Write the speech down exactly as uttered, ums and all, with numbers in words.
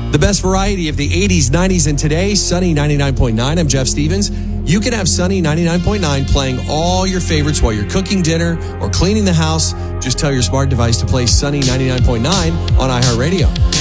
The best variety of the eighties, nineties, and today, Sunny ninety-nine point nine. I'm Jeff Stevens. You can have Sunny ninety-nine point nine playing all your favorites while you're cooking dinner or cleaning the house. Just tell your smart device to play Sunny ninety-nine point nine on iHeartRadio.